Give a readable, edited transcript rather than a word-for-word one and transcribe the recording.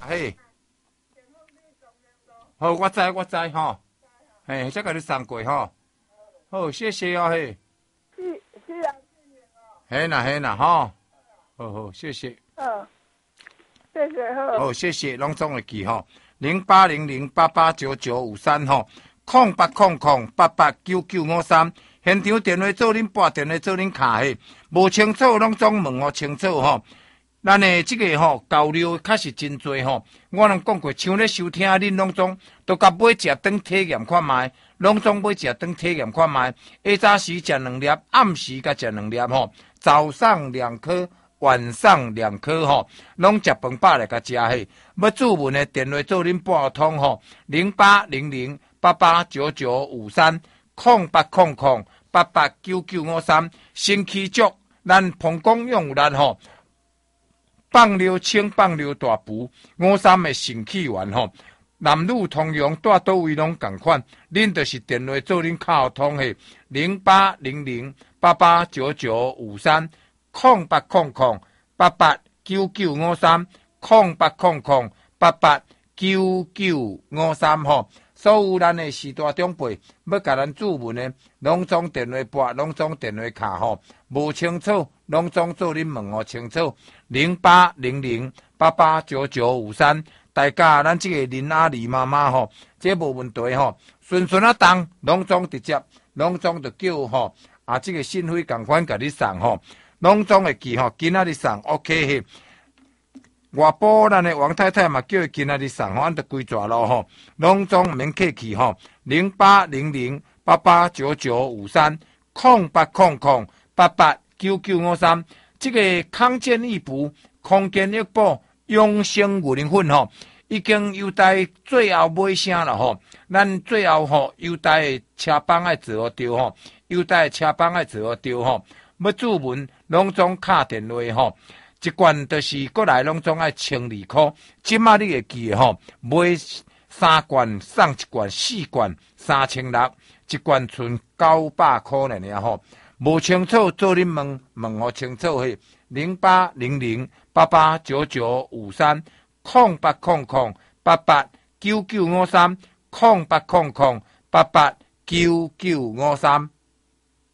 嘿。好，我知吼，嘿，再甲你送过吼。好，谢谢哦，嘿。 是啊， 嘿啦，吼。好，谢谢。 谢谢好。 好，谢谢，拢总会记吼。0800889953吼，0800889953。现场电话做恁拨电话做恁卡嘿，无清楚拢总问哦清楚吼。咱的这个吼交流确实真多吼，我拢讲过，像咧收听恁拢总都甲买食顿体验看卖，拢总买食顿体验看卖。下早时食2粒，暗时甲食2粒吼，早上2颗，晚上2颗吼，拢食饭饱来甲食嘿。要注文的电话做恁拨通吼，0800889953，0800889953，新气足，咱膀胱用有力吼。放流清放流大补，53的肾气丸吼，男女通用，带倒位拢共款。恁就是电话做恁卡通嘿，0800889953，0800889953吼。所有咱的时大长辈要甲咱注文的，拢总电话拨，拢总电话卡吼，无清楚，拢总做恁问哦清楚。0800889953，大家咱这个林阿姨妈妈吼，这无问题吼，顺啊动，拢总直接，拢总就叫吼这个信费共款甲你送吼，拢总会记吼，今仔日送 OK 嘿。外埔咱的王太太嘛叫伊今仔日送吼，俺着规抓咯吼，拢总免客气吼，0800889953，0800889953，这个康健益补、康健益补、养生牛奶粉吼，已经优待最后尾声了吼，咱最后吼优待的车帮爱做好对吼，优待的车帮爱做好对吼，要注文拢总敲电话吼。一罐就是过来拢总爱12块，即马你会记吼，买3罐送1罐，4罐3600，一罐剩900块了吼。无清楚做恁问好清楚嘿，0800889953，0800889953，0800889953。